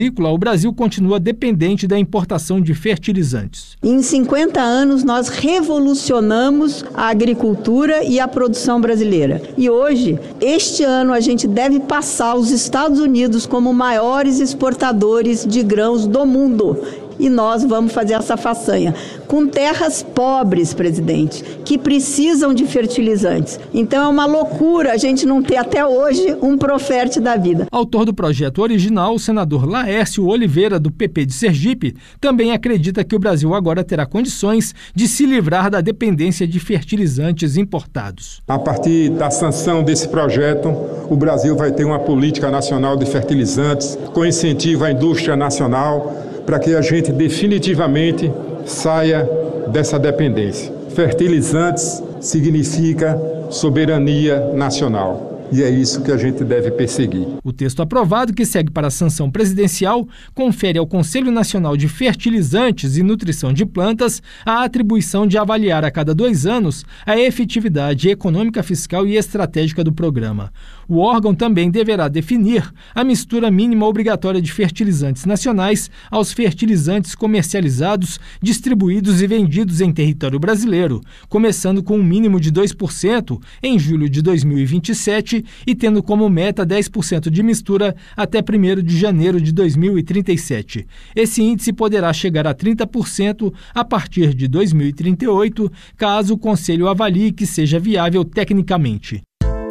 O Brasil continua dependente da importação de fertilizantes. Em 50 anos, nós revolucionamos a agricultura e a produção brasileira. E hoje, este ano, a gente deve passar os Estados Unidos como maiores exportadores de grãos do mundo. E nós vamos fazer essa façanha com terras pobres, presidente, que precisam de fertilizantes. Então é uma loucura a gente não ter até hoje um Profert da vida. Autor do projeto original, o senador Laércio Oliveira, do PP de Sergipe, também acredita que o Brasil agora terá condições de se livrar da dependência de fertilizantes importados. A partir da sanção desse projeto, o Brasil vai ter uma política nacional de fertilizantes com incentivo à indústria nacional, para que a gente definitivamente saia dessa dependência. Fertilizantes significa soberania nacional. E é isso que a gente deve perseguir. O texto aprovado, que segue para a sanção presidencial, confere ao Conselho Nacional de Fertilizantes e Nutrição de Plantas a atribuição de avaliar a cada 2 anos a efetividade econômica, fiscal e estratégica do programa. O órgão também deverá definir a mistura mínima obrigatória de fertilizantes nacionais aos fertilizantes comercializados, distribuídos e vendidos em território brasileiro, começando com um mínimo de 2% em julho de 2027 e tendo como meta 10% de mistura até 1º de janeiro de 2037. Esse índice poderá chegar a 30% a partir de 2038, caso o Conselho avalie que seja viável tecnicamente.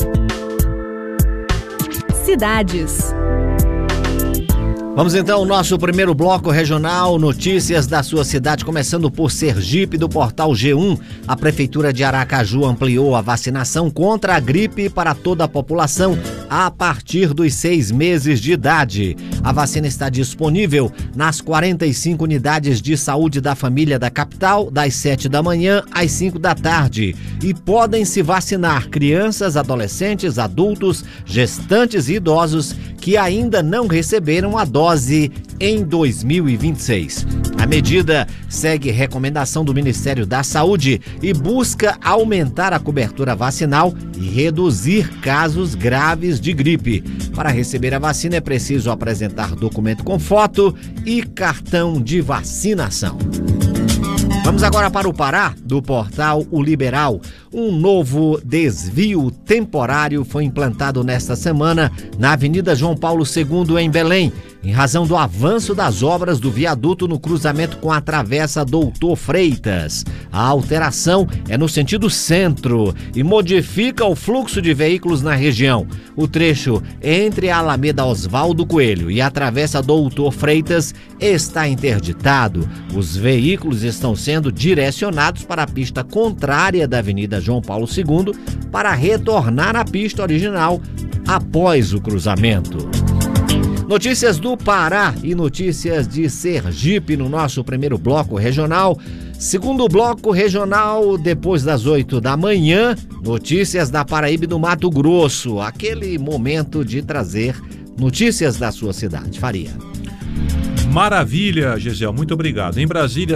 Cidades. Vamos então ao nosso primeiro bloco regional, notícias da sua cidade, começando por Sergipe, do portal G1. A Prefeitura de Aracaju ampliou a vacinação contra a gripe para toda a população a partir dos 6 meses de idade. A vacina está disponível nas 45 unidades de saúde da família da capital, das 7 da manhã às 5 da tarde. E podem se vacinar crianças, adolescentes, adultos, gestantes e idosos que ainda não receberam a dose em 2026. A medida segue recomendação do Ministério da Saúde e busca aumentar a cobertura vacinal e reduzir casos graves de gripe. Para receber a vacina é preciso apresentar documento com foto e cartão de vacinação. Vamos agora para o Pará, do portal O Liberal. Um novo desvio temporário foi implantado nesta semana na Avenida João Paulo II, em Belém, em razão do avanço das obras do viaduto no cruzamento com a Travessa Doutor Freitas. A alteração é no sentido centro e modifica o fluxo de veículos na região. O trecho entre a Alameda Osvaldo Coelho e a Travessa Doutor Freitas está interditado. Os veículos estão sendo direcionados para a pista contrária da Avenida João Paulo II para retornar à pista original após o cruzamento. Notícias do Pará e notícias de Sergipe no nosso primeiro bloco regional. Segundo bloco regional, depois das 8 da manhã, notícias da Paraíba e do Mato Grosso. Aquele momento de trazer notícias da sua cidade. Faria. Maravilha, Gisele, muito obrigado. Em Brasília,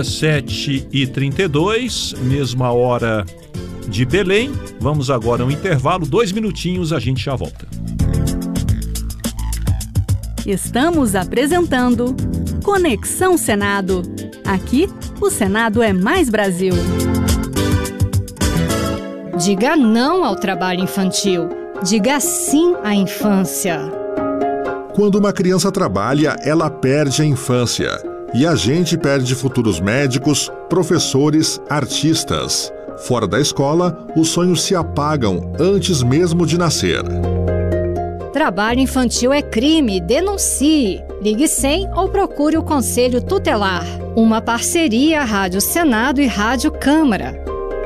7h32, mesma hora de Belém. Vamos agora a um intervalo, 2 minutinhos, a gente já volta. Estamos apresentando Conexão Senado. Aqui, o Senado é mais Brasil. Diga não ao trabalho infantil. Diga sim à infância. Quando uma criança trabalha, ela perde a infância. E a gente perde futuros médicos, professores, artistas. Fora da escola, os sonhos se apagam antes mesmo de nascer. Trabalho infantil é crime, denuncie. Ligue 100 ou procure o Conselho Tutelar. Uma parceria Rádio Senado e Rádio Câmara.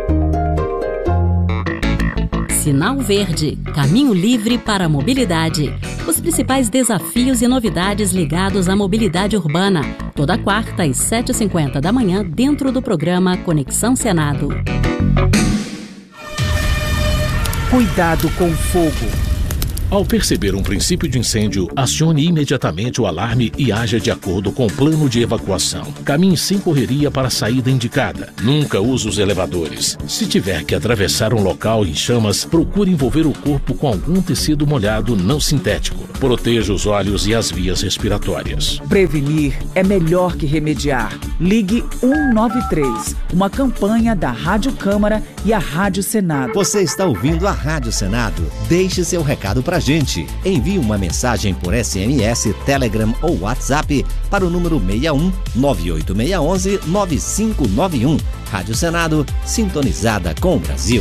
Sinal Verde, caminho livre para a mobilidade. Os principais desafios e novidades ligados à mobilidade urbana. Toda quarta às 7h50 da manhã, dentro do programa Conexão Senado. Cuidado com o fogo. Ao perceber um princípio de incêndio, acione imediatamente o alarme e haja de acordo com o plano de evacuação. Caminhe sem correria para a saída indicada. Nunca use os elevadores. Se tiver que atravessar um local em chamas, procure envolver o corpo com algum tecido molhado não sintético. Proteja os olhos e as vias respiratórias. Prevenir é melhor que remediar. Ligue 193, uma campanha da Rádio Câmara e a Rádio Senado. Você está ouvindo a Rádio Senado? Deixe seu recado pra gente. Envie uma mensagem por SMS, Telegram ou WhatsApp para o número 61 98611 9591. Rádio Senado, sintonizada com o Brasil.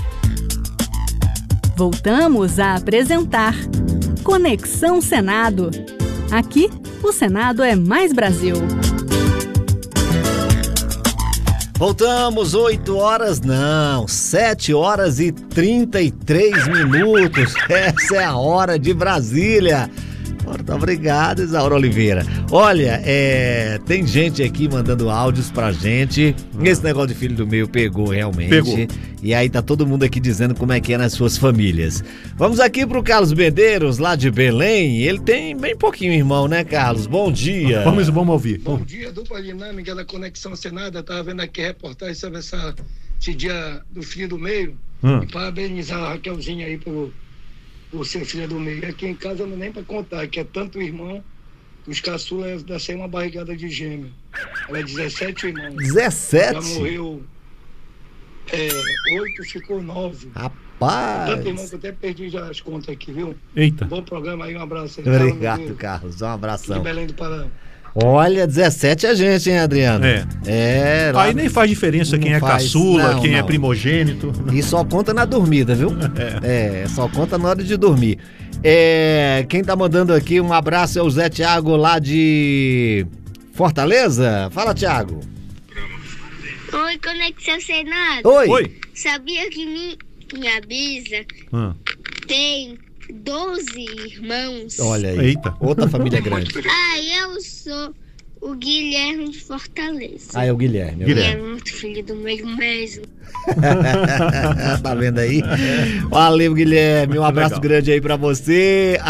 Voltamos a apresentar Conexão Senado. Aqui, o Senado é mais Brasil. Voltamos, 7 horas e 33 minutos. Essa é a hora de Brasília. Muito obrigado, Isaura Oliveira. Olha, tem gente aqui mandando áudios pra gente. Esse negócio de filho do meio pegou realmente. Pegou. E aí tá todo mundo aqui dizendo como é que é nas suas famílias. Vamos aqui pro Carlos Medeiros, lá de Belém. Ele tem bem pouquinho irmão, né, Carlos? Bom dia. Vamos ouvir. Bom dia, dupla dinâmica da Conexão Senado. Eu tava vendo aqui a reportagem sobre esse dia do filho do meio. E parabenizar a Raquelzinha aí por ser filha do meio. Aqui em casa não nem pra contar, que é tanto irmão, os caçulas dá ser uma barrigada de gêmeo. Ela é 17 irmãos. 17? Já morreu 8, ficou 9. Rapaz! Tanto irmão que eu até perdi já as contas aqui, viu? Eita. Bom programa aí, um abraço. Obrigado, Carlos. Um abração. De Belém do Pará. Olha, 17 é gente, hein, Adriano? Aí nem faz diferença quem é caçula, quem é primogênito. E só conta na dormida, viu? Só conta na hora de dormir. Quem tá mandando aqui um abraço é o Zé Tiago, lá de Fortaleza. Fala, Tiago. Oi, Conexão Senado. Oi. Sabia que minha bisa tem 12 irmãos? Olha aí. Eita. Outra família grande. Eu sou o Guilherme de Fortaleza. É o Guilherme. Guilherme é muito filho do meio mesmo. Tá vendo aí? Valeu, Guilherme. Um abraço grande aí pra você.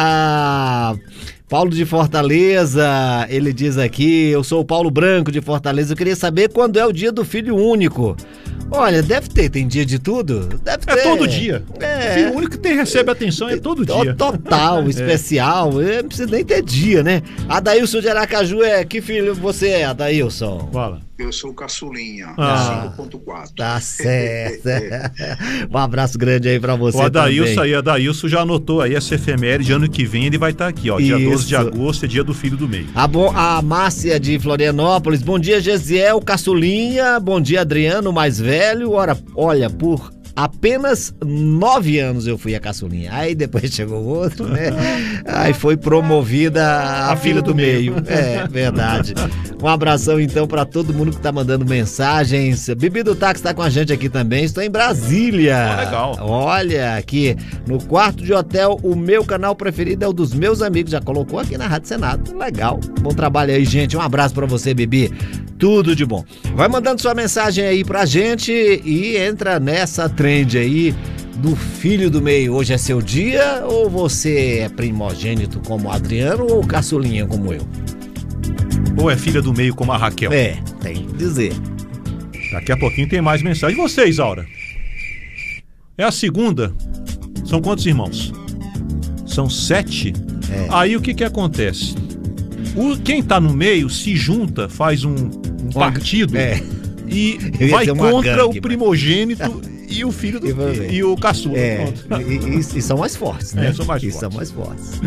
Paulo de Fortaleza, ele diz aqui: eu sou o Paulo Branco de Fortaleza, eu queria saber quando é o dia do filho único. Olha, deve ter, tem dia de tudo? Deve ter. É todo dia. O filho único que recebe atenção é todo dia. Total, especial, não precisa nem ter dia, né? Adailson de Aracaju, que filho você é, Adailson? Fala. Eu sou o caçulinha, 5.4. Tá certo. Um abraço grande aí pra você. O Adailson já anotou aí essa efeméride, ano que vem ele vai estar aqui, ó. Dia 12 de agosto é dia do filho do meio. A Márcia de Florianópolis, bom dia, Gesiel, caçulinha, bom dia, Adriano, mais velho. Olha, por apenas 9 anos eu fui a caçulinha. Aí depois chegou outro, né? Aí foi promovida a filha do meio. É, verdade. Um abração então pra todo mundo que tá mandando mensagens. Bibi do Táxi tá com a gente aqui também. Estou em Brasília. Legal. Olha, aqui no quarto de hotel, o meu canal preferido é o dos meus amigos. Já colocou aqui na Rádio Senado. Legal. Bom trabalho aí, gente. Um abraço pra você, Bibi. Tudo de bom. Vai mandando sua mensagem aí pra gente e entra nessa trend aí do filho do meio. Hoje é seu dia ou você é primogênito como o Adriano ou caçulinha como eu? Ou é filha do meio como a Raquel? Tem que dizer. Daqui a pouquinho tem mais mensagem. E você, Isaura? É a segunda. São quantos irmãos? São 7? Aí o que acontece? Quem tá no meio se junta, faz um partido e vai contra o primogênito e o filho e o caçula. E são mais fortes, né? São mais fortes. São mais fortes.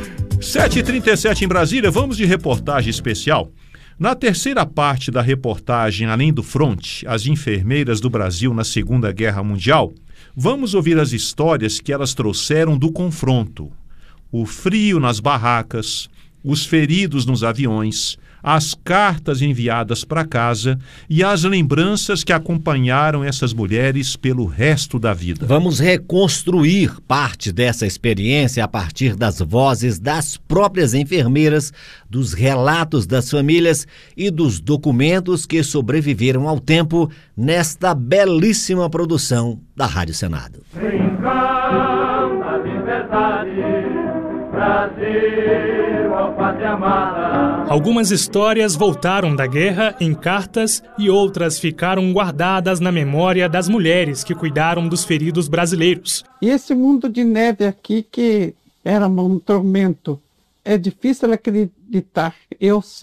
7h37 em Brasília, vamos de reportagem especial. Na terceira parte da reportagem Além do Fronte, as enfermeiras do Brasil na Segunda Guerra Mundial, vamos ouvir as histórias que elas trouxeram do confronto. O frio nas barracas, os feridos nos aviões, as cartas enviadas para casa e as lembranças que acompanharam essas mulheres pelo resto da vida. Vamos reconstruir parte dessa experiência a partir das vozes das próprias enfermeiras, dos relatos das famílias e dos documentos que sobreviveram ao tempo nesta belíssima produção da Rádio Senado. Brincando a liberdade. Brasil, ó pátria amada. Algumas histórias voltaram da guerra em cartas e outras ficaram guardadas na memória das mulheres que cuidaram dos feridos brasileiros. E esse mundo de neve aqui, que era um tormento, é difícil acreditar. Eu